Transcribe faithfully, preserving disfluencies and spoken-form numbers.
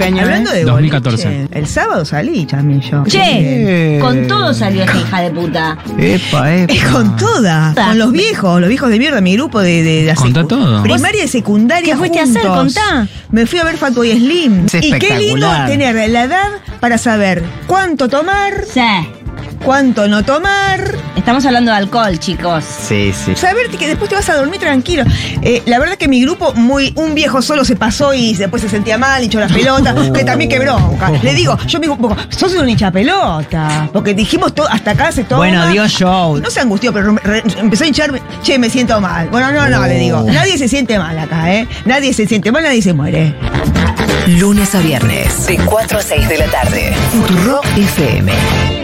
qué año Hablando es? de dos mil catorce. boliche, el sábado salí también yo. Che, Eh. con todo salió esta hija de puta. Epa, epa. Es con toda, con los viejos, los viejos de mierda, mi grupo de, de, de la Contá secu- todo. primaria y secundaria. ¿Qué fuiste a hacer? juntos. Contá. Me fui a ver Fatboy Slim. Es Y qué lindo espectacular. tener la edad para saber cuánto tomar, Sí. cuánto no tomar. Estamos hablando de alcohol, chicos. Sí, sí. Saber que después te vas a dormir tranquilo. Eh, la verdad que mi grupo, muy un viejo solo se pasó y después se sentía mal, hinchó las pelotas, que también quebró. Le digo, yo me digo, sos un hincha pelota. Porque dijimos todo, hasta acá se toma. Bueno, dio show. No se angustió, pero re- empezó a hincharme. Che, me siento mal. Bueno, no, no, le digo. Nadie se siente mal acá, ¿eh? Nadie se siente mal, nadie se muere. Lunes a viernes, de cuatro a seis de la tarde. Futuro F M.